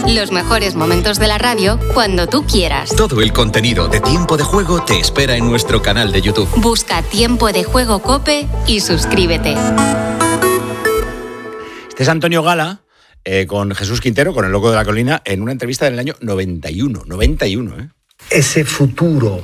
Los mejores momentos de la radio cuando tú quieras. Todo el contenido de Tiempo de Juego te espera en nuestro canal de YouTube. Busca Tiempo de Juego COPE y suscríbete. Este es Antonio Gala con Jesús Quintero, con el Loco de la Colina, en una entrevista del año 91. Ese futuro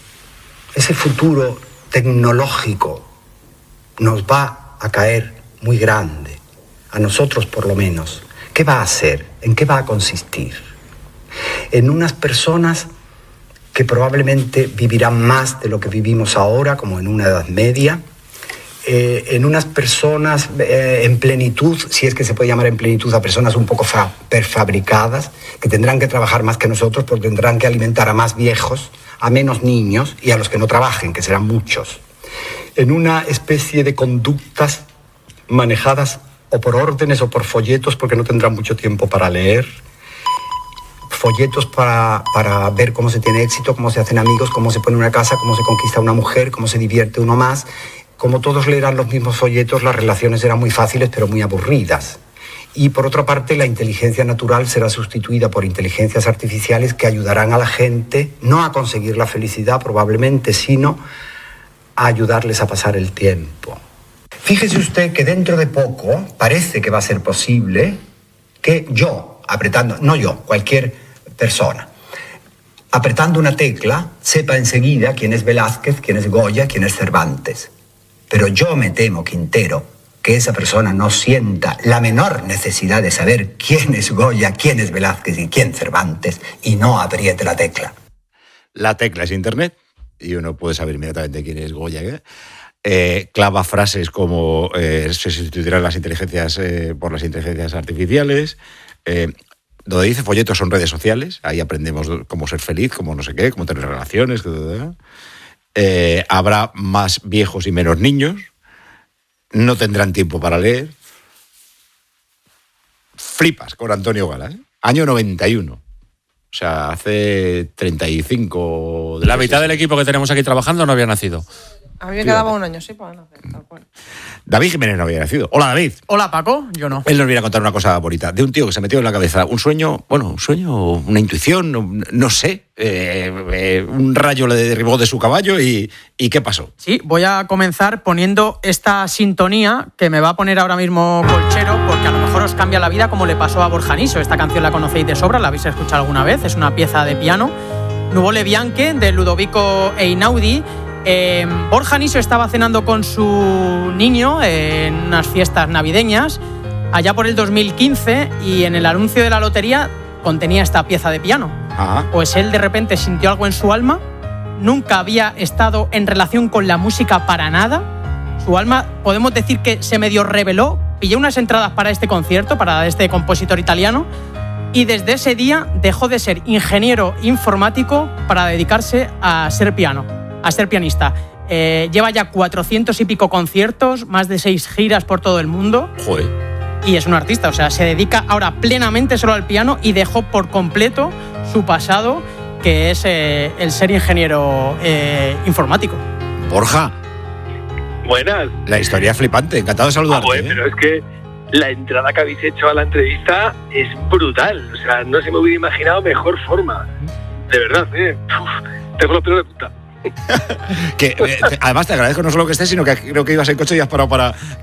tecnológico nos va a caer muy grande, a nosotros por lo menos. ¿Qué va a hacer? ¿En qué va a consistir? En unas personas que probablemente vivirán más de lo que vivimos ahora, como en una Edad Media, en unas personas en plenitud, si es que se puede llamar en plenitud a personas un poco prefabricadas, que tendrán que trabajar más que nosotros porque tendrán que alimentar a más viejos, a menos niños y a los que no trabajen, que serán muchos. En una especie de conductas manejadas o por órdenes o por folletos, porque no tendrán mucho tiempo para leer. Folletos para ver cómo se tiene éxito, cómo se hacen amigos, cómo se pone una casa, cómo se conquista una mujer, cómo se divierte uno más. Como todos leerán los mismos folletos, las relaciones serán muy fáciles pero muy aburridas. Y por otra parte, la inteligencia natural será sustituida por inteligencias artificiales que ayudarán a la gente no a conseguir la felicidad probablemente, sino a ayudarles a pasar el tiempo. Fíjese usted que dentro de poco parece que va a ser posible que cualquier persona, apretando una tecla, sepa enseguida quién es Velázquez, quién es Goya, quién es Cervantes. Pero yo me temo, Quintero, que esa persona no sienta la menor necesidad de saber quién es Goya, quién es Velázquez y quién Cervantes, y no apriete la tecla. La tecla es Internet, y uno puede saber inmediatamente quién es Goya. Clava frases como se sustituirán las inteligencias por las inteligencias artificiales. Donde dice folletos son redes sociales, ahí aprendemos cómo ser feliz, cómo no sé qué, cómo tener relaciones. Habrá más viejos y menos niños. No tendrán tiempo para leer. Flipas con Antonio Gala, ¿eh? Año 91. O sea, hace 35... La mitad del equipo que tenemos aquí trabajando no había nacido. A mí me quedaba un año, sí, para nacer, tal cual. David Jiménez no había nacido. Hola, David. Hola, Paco. Yo no. Él nos viene a contar una cosa bonita. De un tío que se metió en la cabeza un sueño, una intuición, no sé. Un rayo le derribó de su caballo y ¿qué pasó? Sí, voy a comenzar poniendo esta sintonía que me va a poner ahora mismo Colchero, porque a lo mejor os cambia la vida como le pasó a Borja Niso. Esta canción la conocéis de sobra, la habéis escuchado alguna vez. Es una pieza de piano. Nuvole Bianche, de Ludovico Einaudi. Borja Niso estaba cenando con su niño en unas fiestas navideñas allá por el 2015 y en el anuncio de la lotería contenía esta pieza de piano. Pues él de repente sintió algo en su alma, nunca había estado en relación con la música para nada. Su alma, podemos decir que se medio reveló, pilló unas entradas para este concierto, para este compositor italiano, y desde ese día dejó de ser ingeniero informático para dedicarse a ser pianista. Lleva ya 400 y pico conciertos, más de 6 giras por todo el mundo. Joder. Y es un artista, o sea, se dedica ahora plenamente solo al piano y dejó por completo su pasado, que es el ser ingeniero informático. Borja. Buenas. La historia es flipante, encantado de saludarte. Pero es que la entrada que habéis hecho a la entrevista es brutal. O sea, no se me hubiera imaginado mejor forma. De verdad, tengo los pelos de punta. Además te agradezco no solo que estés, sino que creo que ibas en coche y has parado para